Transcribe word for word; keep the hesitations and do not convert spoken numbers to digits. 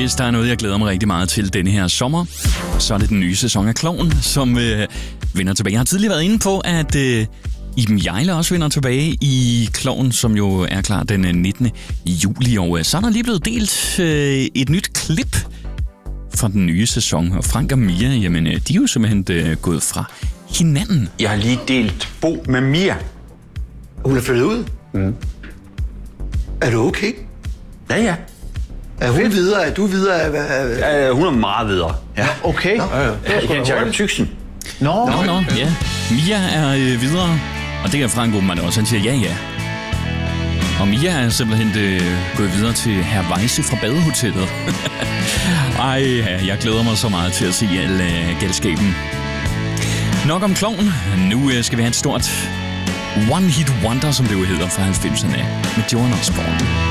hvis der er noget, jeg glæder mig rigtig meget til denne her sommer, så er det den nye sæson af Klovn, som øh, vender tilbage. Jeg har tidligere været inde på, at øh, Iben Hjejle også vender tilbage i Klovn, som jo er klar den nittende juli. Og øh, så er der lige blevet delt øh, et nyt klip fra den nye sæson. Og Frank og Mia, jamen, øh, de er jo simpelthen øh, gået fra hinanden. Jeg har lige delt bo med Mia. Hun er flyttet ud? Mm. Er du okay? Ja, ja. Er hun videre? Er du videre? Ja, hun er meget videre. Ja, okay. Nå, ja, ja. Jeg kender Jacob Tyksen. Nå, nå, nå, ja. Mia er øh, videre, og det er Frank åbenbart også. Han siger ja, ja. Og Mia er simpelthen øh, gået videre til herr Weisse fra Badehotellet. Ej, ja, jeg glæder mig så meget til at se al øh, galskaben. Nok om Klovn. Nu øh, skal vi have et stort one-hit wonder, som det jo hedder fra halvfemserne med Joan Osborne.